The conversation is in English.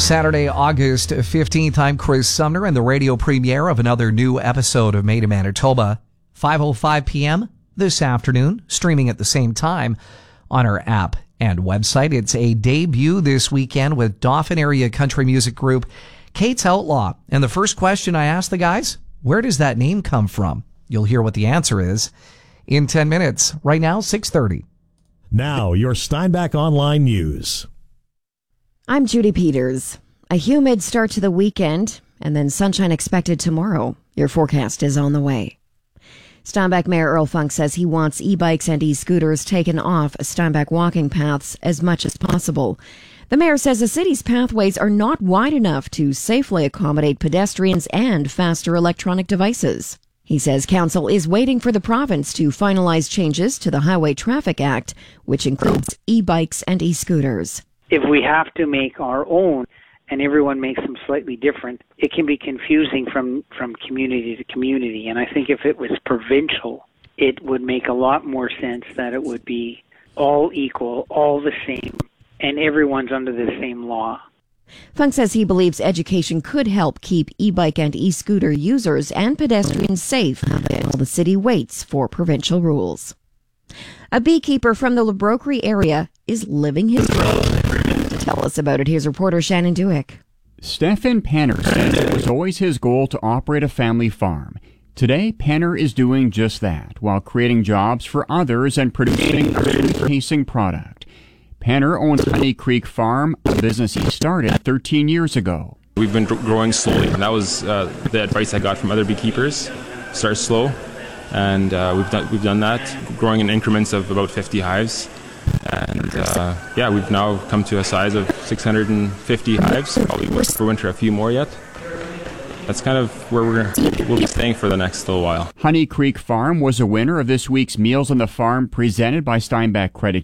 Saturday, August 15th, I'm Chris Sumner, and the radio premiere of another new episode of Made in Manitoba, 5:05 p.m. this afternoon, streaming at the same time on our app and website. It's a debut this weekend with Dauphin area country music group Kate's Outlaw. And the first question I asked the guys, where does that name come from? You'll hear what the answer is in 10 minutes. Right now, 6:30. Now, your Steinbach Online News. I'm Judy Peters. A humid start to the weekend, and then sunshine expected tomorrow. Your forecast is on the way. Steinbach Mayor Earl Funk says he wants e-bikes and e-scooters taken off Steinbach walking paths as much as possible. The mayor says the city's pathways are not wide enough to safely accommodate pedestrians and faster electronic devices. He says council is waiting for the province to finalize changes to the Highway Traffic Act, which includes e-bikes and e-scooters. If we have to make our own and everyone makes them slightly different, it can be confusing from community to community. And I think if it was provincial, it would make a lot more sense that it would be all equal, all the same, and everyone's under the same law. Funk says he believes education could help keep e-bike and e-scooter users and pedestrians safe while the city waits for provincial rules. A beekeeper from the Labroquerie area is living his dream. To tell us about it, here's reporter Shannon Dewick. Stefan Panner says it was always his goal to operate a family farm. Today, Panner is doing just that, while creating jobs for others and producing a food-tasting product. Panner owns Honey Creek Farm, a business he started 13 years ago. We've been growing slowly, and that was the advice I got from other beekeepers. Start slow, and we've done that, growing in increments of about 50 hives. And we've now come to a size of 650 hives. Probably for winter a few more yet. That's kind of where we'll be staying for the next little while. Honey Creek Farm was a winner of this week's Meals on the Farm presented by Steinbach Credit